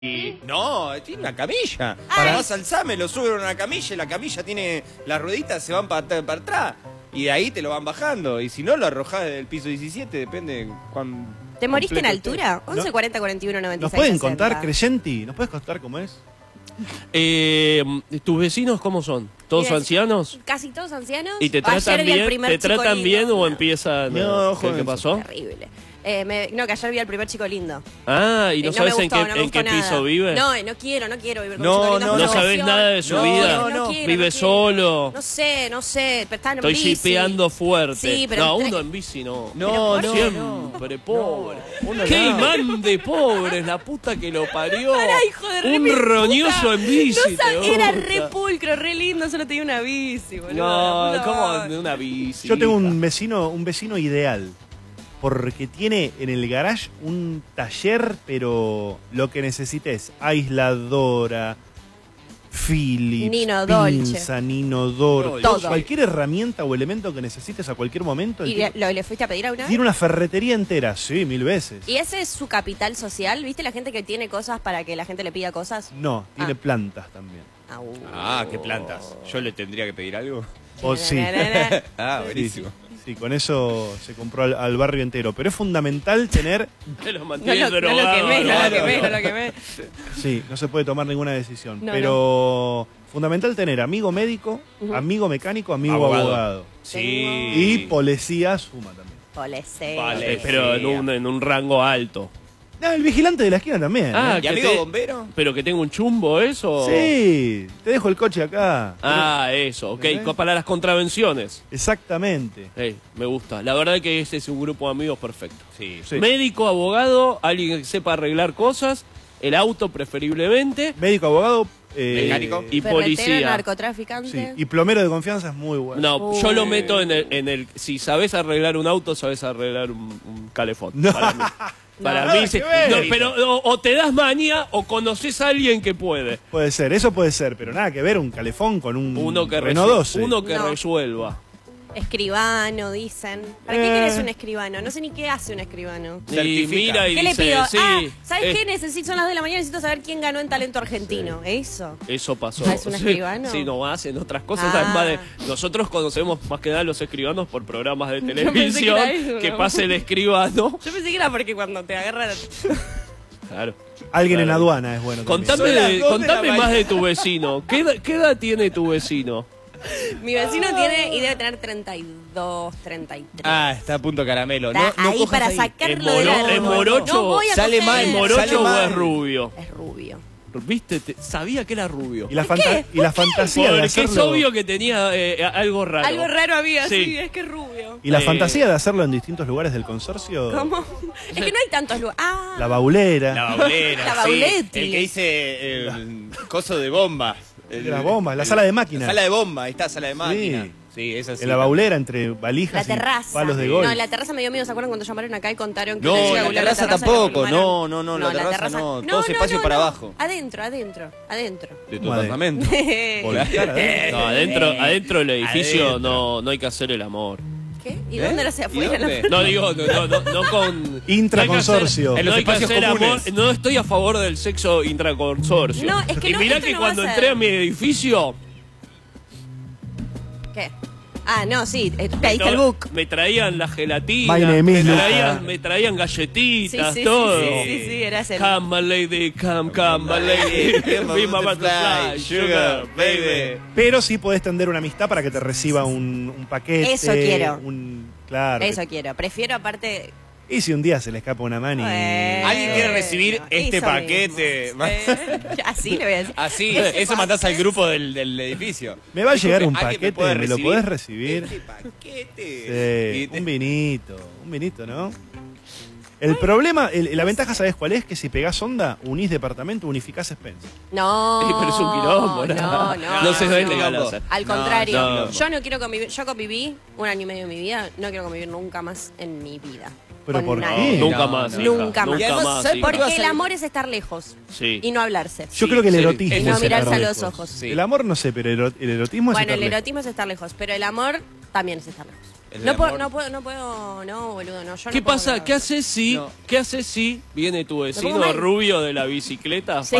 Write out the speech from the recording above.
Y no, tiene una camilla. Ay. Vas al SAME, lo suben a una camilla y la camilla tiene las rueditas, se van para atrás. Y de ahí te lo van bajando. Y si no, lo arrojás del piso 17, depende de cuán... ¿Te moriste en completo esté. altura? 11 40 41 96 ¿Nos pueden 60. contar, Crescenti? ¿Nos puedes contar cómo es? ¿Tus vecinos cómo son? ¿Todos Mira, ancianos? Casi todos ancianos. ¿Y te Ayer tratan vi al bien? primer ¿Te chico tratan lindo. bien o No, empiezan? No, ¿Qué joven, pasó? Terrible. No, que ayer vi al primer chico lindo. Ah, ¿y no me sabes gustó, no me en gustó qué nada. piso vive? No, no quiero vivir con un No, chico lindo. no, es ¿No una sabes opción. nada de su No, vida? No quiero, ¿Vive no quiero. solo? No sé, pero está en Estoy bici. shipeando fuerte. Sí, pero no, entre- uno en bici no. No, no, Siempre pobre. Uno ¡Qué no. imán de pobres! La puta que lo parió. Pará, hijo de re Un mil roñoso puta. en bici. No sab- te era gusta. re pulcro, re lindo, solo tenía una bici, boludo. No, La puta ¿cómo madre. de una bici? Yo tengo un vecino ideal. Porque tiene en el garage un taller, pero lo que necesites, aisladora, Philips, Nino pinza, Dolce. Ninodoro, Todo. cualquier herramienta o elemento que necesites a cualquier momento. ¿Y le fuiste a pedir a una vez? Tiene una ferretería entera, sí, 1000 veces. ¿Y ese es su capital social? ¿Viste la gente que tiene cosas para que la gente le pida cosas? No, tiene plantas también. Ah, qué plantas. ¿Yo le tendría que pedir algo? O sí. Ah, buenísimo. Sí, con eso se compró al barrio entero. Pero es fundamental tener... Te lo No mantiene lo drogado. quemé, no lo claro, quemé, no. no lo quemé. Sí, no se puede tomar ninguna decisión. No, pero fundamental tener amigo médico, amigo mecánico, amigo abogado. Sí. Y policía suma también. Policía. Vale. Pero en un rango alto. No, el vigilante de la esquina también. Ah, ¿eh? ¿Y que amigo te- bombero? ¿Pero que tengo un chumbo eso? Sí, te dejo el coche acá. Ah, eso, ok. ¿Entendés? Para las contravenciones. Exactamente. Me gusta. La verdad que ese es un grupo de amigos perfecto. Sí. Sí. Médico, abogado, alguien que sepa arreglar cosas, el auto preferiblemente, Médico, abogado Mecánico. y Ferretero, policía. narcotraficante. Sí, y plomero de confianza es muy bueno. No, yo lo meto en el... Si sabes arreglar un auto, sabes arreglar un calefón. No. Para mí. Para No, mí, nada sí. que ver. No, pero o te das manía o conoces a alguien que puede. Puede ser, eso puede ser, pero nada que ver un calefón con un Uno que, Renault 12. uno que No. resuelva. Escribano, dicen. ¿Para qué querés un escribano? No sé ni qué hace un escribano. Y Certifica. mira y ¿Qué le dice, pido? sí, ¿Sabes qué? Son las 2 de la mañana, necesito saber quién ganó en talento argentino. ¿Eso? Eso pasó. Ah, ¿es un escribano? Sí, no hacen otras cosas. Ah. Además de, nosotros conocemos más que nada a los escribanos por programas de pensé que televisión. era eso, Que ¿no? pase el escribano. Yo pensé que era porque cuando te agarran... Claro. Alguien en Claro. aduana es bueno. también. Contame, Son las 2 de la contame más mañana. de tu vecino. ¿Qué edad tiene tu vecino? Mi vecino tiene y debe tener 32, 33. Ah, está a punto caramelo. Está no ahí cojas para ahí. sacarlo del árbol. ¿Es morocho? No voy a Sale coger. mal, ¿Es sale morocho o mal. es rubio? Es rubio. ¿Viste? Sabía que era rubio. Y la, fantasía de Porque es hacerlo... obvio que tenía algo raro. Algo raro había, Sí. sí, es que es rubio. Y la Eh. fantasía de hacerlo en distintos lugares del consorcio. ¿Cómo? Es que no hay tantos lugares. Ah, La baulera. La baulera, La sí. Bauletti. El que dice el coso de bomba. La bomba, la sala de máquinas. La sala de bomba, ahí está, sala de máquina. Sí, esa sí. En la baulera, entre la valijas terraza. y palos de golf. No, la terraza me dio miedo. ¿Se acuerdan cuando llamaron acá y contaron que No, les iba a la googlear terraza y tampoco. la filmaron? No, la terraza no. Todo ese no, espacio no, para no. abajo. Adentro. De tu ¿Cómo apartamento. Volcar adentro. No, adentro del edificio Adentro. no hay que hacer el amor. ¿Qué? ¿Y dónde lo se ¿Y afuera? dónde? No digo, no con... Intraconsorcio. No hay que hacer, En los no hay que espacios hacer amor. comunes. No estoy a favor del sexo intraconsorcio. No, es que y no, mirá esto que no cuando va a entré ser. a mi edificio... ¿Qué? Ah, no, sí, pediste el no, book. Me traían la gelatina, My name is Luca. me traían galletitas, Sí, todo. sí, era ese. Come my lady, come my lady. Be my butterfly, sugar, baby. Pero sí podés tender una amistad para que te reciba un paquete. Eso quiero. Claro. Eso quiero. Prefiero aparte... Y si un día se le escapa una mano y... ¿Alguien quiere recibir este eso paquete? mismo. Así le voy a decir. Así, eso mandás al grupo del edificio. Me va a llegar un ¿Alguien paquete, puede ¿me lo recibir podés recibir? Este paquete. Sí, un vinito, ¿no? El problema, la ventaja, ¿sabés cuál es? Que si pegás onda, unís departamento, unificás Spencer. No. Pero es un quilombo, ¿no? No, se no, ve no. legal hacer. Al contrario, no. yo no quiero convivir. Yo conviví 1 año y medio de mi vida. No quiero convivir nunca más en mi vida. ¿Pero con por nadie. qué? Nunca No, más, no. hija, Nunca más. Y además, más, ¿sabes hija. por qué? Porque el amor es estar lejos. Sí. Y no hablarse. Yo creo que el sí, erotismo y no es mirarse estar a los lejos. ojos. Sí. El amor no sé, pero el erotismo es Bueno, estar el lejos. erotismo es estar lejos, pero el amor también es estar lejos. El No amor. puedo, no, boludo, no. Yo ¿Qué no puedo pasa? grabar. ¿Qué haces si, No. ¿qué haces si viene tu vecino mal. rubio de la bicicleta Sí.